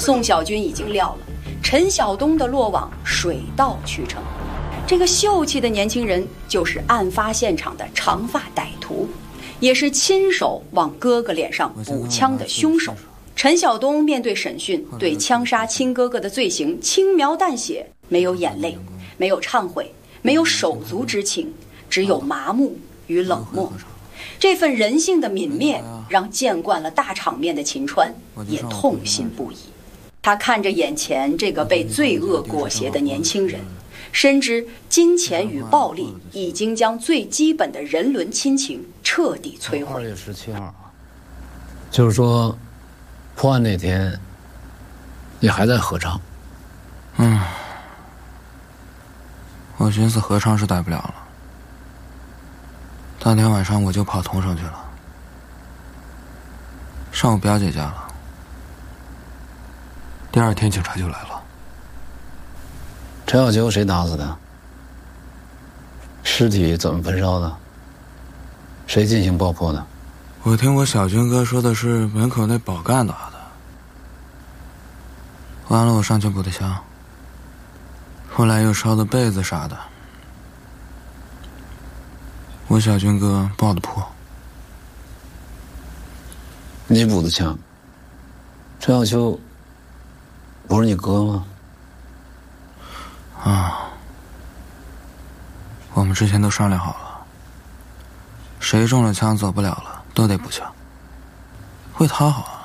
宋小军已经料了，陈晓东的落网水到渠成。这个秀气的年轻人就是案发现场的长发歹徒，也是亲手往哥哥脸上补枪的凶手。陈晓东面对审讯，对枪杀亲哥哥的罪行轻描淡写，没有眼泪，没有忏悔，没有手足之情，只有麻木与冷漠。这份人性的泯灭，让见惯了大场面的秦川也痛心不已。他看着眼前这个被罪恶裹挟的年轻人，深知金钱与暴力已经将最基本的人伦亲情彻底摧毁。 2月17号，就是说，破案那天，你还在合昌。 我寻思合昌是待不了了。当天晚上我就跑桐城去了，上我表姐家了。第2天警察就来了。 陈小秋谁打死的？尸体怎么焚烧的？谁进行爆破的？ 我听我小军哥说的是门口那保干打的。完了我上去补的枪，后来又烧的被子啥的。我小军哥爆的破。 你补的枪？陈小秋不是你哥吗？ 我们之前都商量好了，谁中了枪走不了了都得补枪，为他好啊。